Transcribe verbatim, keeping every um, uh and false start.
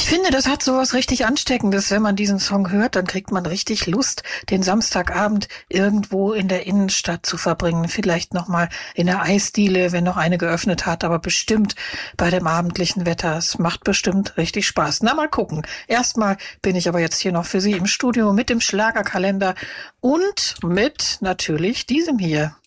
Ich finde, das hat sowas richtig Ansteckendes. Wenn man diesen Song hört, dann kriegt man richtig Lust, den Samstagabend irgendwo in der Innenstadt zu verbringen. Vielleicht nochmal in der Eisdiele, wenn noch eine geöffnet hat, aber bestimmt bei dem abendlichen Wetter. Es macht bestimmt richtig Spaß. Na, mal gucken. Erstmal bin ich aber jetzt hier noch für Sie im Studio mit dem Schlagerkalender und mit natürlich diesem hier.